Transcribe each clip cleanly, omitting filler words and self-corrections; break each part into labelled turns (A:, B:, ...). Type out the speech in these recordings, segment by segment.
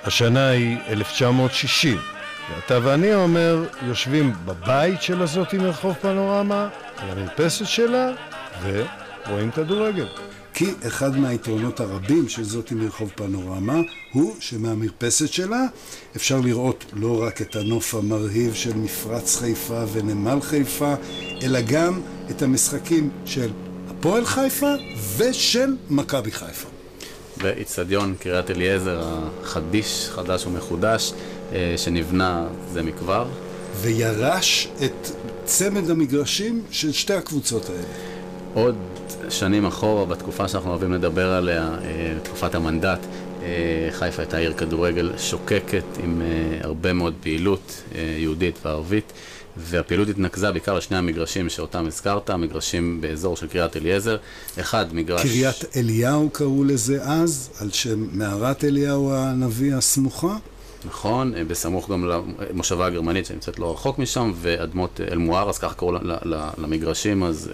A: השנה היא 1960, ואתה ואני אומר, יושבים בבית של הזאת עם רחוב פנורמה, על המרפסת שלה, ורואים כדורגל.
B: כי אחד מהיתרונות הרבים של זאת עם רחוב פנורמה הוא שמהמרפסת שלה אפשר לראות לא רק את הנוף המרהיב של מפרץ חיפה ונמל חיפה, אלא גם את המשחקים של הפועל חיפה ושל מכבי חיפה.
C: ואיצטדיון קריית אליעזר החדיש, חדש ומחודש, שנבנה זה מכבר.
B: וירש את צמד המגרשים של שתי הקבוצות האלה.
C: עוד שנים אחורה, בתקופה שאנחנו אוהבים לדבר עליה, תקופת המנדט, חיפה הייתה עיר כדורגל שוקקת עם הרבה מאוד פעילות יהודית וערבית, והפעילות התנקזה בעיקר לשני המגרשים שאותם הזכרת, המגרשים באזור של קריית אליעזר. אחד מגרש... קריית
B: אליהו קראו לזה אז, על שם מערת אליהו הנביא הסמוכה.
C: נכון, בסמוך גם למושבה הגרמנית שנמצאת לא רחוק משם, ואדמות אל-מואר, אז ככה קראו למגרשים, אז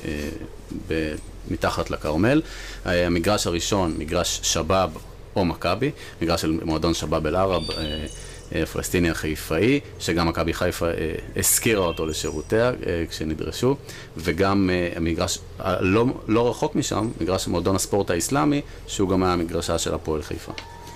C: מתחת לקרמל. המגרש הראשון, מגרש שבאב או מכבי, מגרש של מועדון שבאב אל-ערב, פלסטיני החיפאי, שגם מכבי חיפה הזכירה אותו לשירותיה כשנדרשו, וגם המגרש לא רחוק משם, מגרש מועדון הספורט האסלאמי, שהוא גם היה המגרשה של הפועל חיפה.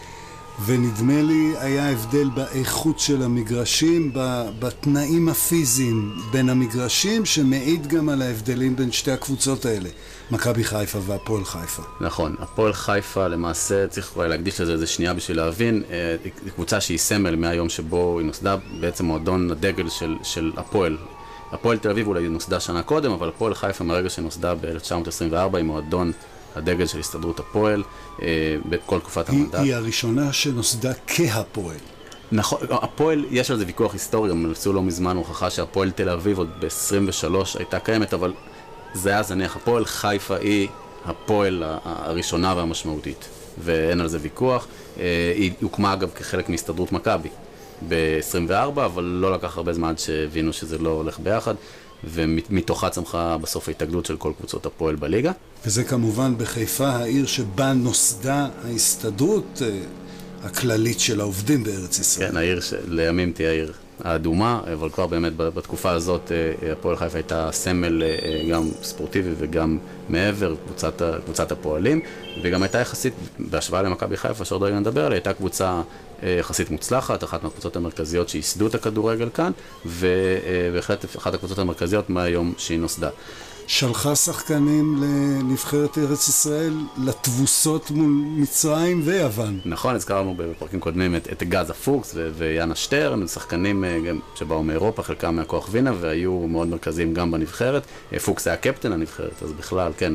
B: ונדמה לי היה הבדל באיכות של המגרשים, בתנאים הפיזיים בין המגרשים, שמעיד גם על ההבדלים בין שתי הקבוצות האלה, מכבי חיפה והפועל חיפה.
C: נכון, הפועל חיפה למעשה, צריך אולי להקדיש לזה איזה שנייה בשביל להבין, היא קבוצה שהיא סמל מהיום שבו היא נוסדה, בעצם מועדון הדגל של הפועל. הפועל תל אביב אולי נוסדה שנה קודם, אבל הפועל חיפה מרגע שנוסדה ב-1924 היא מועדון הדגל של הסתדרות הפועל בכל תקופת המנדט.
B: היא הראשונה שנוסדה כהפועל.
C: נכון, הפועל, יש על זה ויכוח היסטורי, גם עשו לא מזמן הוכחה שהפועל תל אביב עוד ב-23 הייתה קיימת, אבל זה היה זניח. הפועל חיפה היא הפועל הראשונה והמשמעותית, ואין על זה ויכוח. היא הוקמה אגב כחלק מהסתדרות מכבי ב-24, אבל לא לקח הרבה זמן שהבינו שזה לא הולך ביחד. ומתוכה צמחה בסוף ההתאגדות של כל קבוצות הפועל בליגה.
B: וזה כמובן בחיפה, העיר שבה נוסדה ההסתדרות הכללית של העובדים בארץ ישראל.
C: כן, העיר שלימים תהיה העיר האדומה, אבל כבר באמת בתקופה הזאת הפועל חיפה הייתה סמל גם ספורטיבי וגם מעבר, קבוצת הפועלים, וגם הייתה יחסית, בהשוואה למכבי חיפה, שעוד רגע נדבר עליה, הייתה קבוצה יחסית מוצלחת, אחת מהקבוצות המרכזיות שייסדו את הכדורגל כאן, ובהחלט אחת הקבוצות המרכזיות מהיום שהיא נוסדה.
B: שלחה שחקנים לנבחרת ארץ ישראל לתבוסות מול מצרים ויוון.
C: נכון, הזכרנו בפרקים קודמים את גזה פוקס ויאנה שטרן, שחקנים שבאו מאירופה, חלקם מהכוח וינה, והיו מאוד מרכזיים גם בנבחרת. פוקס היה קפטן הנבחרת, אז בכלל, כן,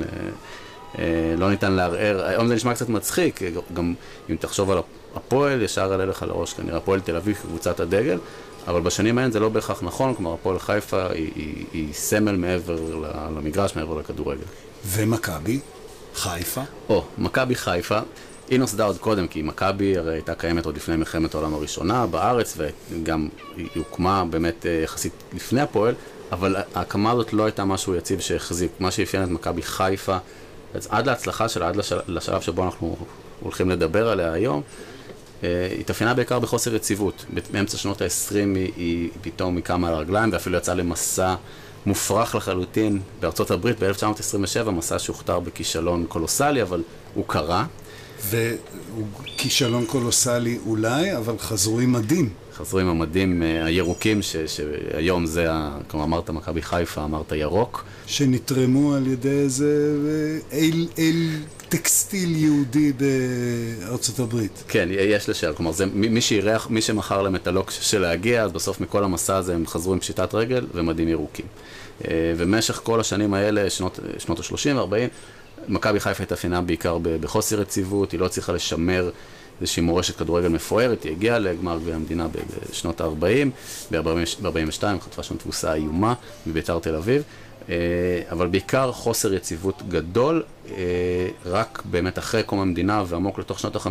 C: לא ניתן לערער. היום זה נשמע קצת מצחיק, גם אם תחשוב על הפועל, ישר עלה לך לראש, כנראה הפועל תל אביב קבוצת הדגל, אבל בשנים האלה זה לא בהכרח נכון, כלומר הפועל חיפה היא סמל מעבר למגרש, מעבר לכדורגל.
B: ומכבי חיפה?
C: מכבי חיפה, היא נוסדה עוד קודם, כי מכבי הרי הייתה קיימת עוד לפני מלחמת העולם הראשונה בארץ, וגם היא הוקמה באמת יחסית לפני הפועל, אבל ההקמה הזאת לא הייתה משהו יציב שהחזיק. מה שאפיין את מכבי חיפה, עד להצלחה שלה, עד לשלב שבו אנחנו הולכים לדבר עליה היום, היא תפיינה בעיקר בחוסר יציבות. באמצע שנות ה-20 היא פתאום קמה על הרגליים, ואפילו יצאה למסע מופרך לחלוטין בארצות הברית ב-1927, מסע שהוכתר בכישלון קולוסלי, אבל הוא קרה.
B: והוא כישלון קולוסלי אולי, אבל חזרו עם מדים.
C: חזרו עם המדים הירוקים, שהיום זה, כמו אמרת מכבי חיפה, אמרת ירוק.
B: שנתרמו על ידי איזה אל טקסטיל יהודי בארצות הברית.
C: כן, יש לשאר, כלומר, זה מי שמכר להם את הלוק של להגיע, אז בסוף מכל המסע הזה הם חזרו עם פשיטת רגל ומדים ירוקים. ובמשך כל השנים האלה, שנות ה-30 ו-40, מכבי חיפה התאפיינה בעיקר בחוסר יציבות, היא לא צריכה לשמר איזושהי מורשת כדורגל מפוארת, היא הגיעה לגמר גביע המדינה בשנות ה-40, ב-42 חטפה שם תבוסה איומה מביתר תל אביב, אבל בעיקר חוסר יציבות גדול, רק באמת אחרי קום המדינה ועמוק לתוך שנות ה-50,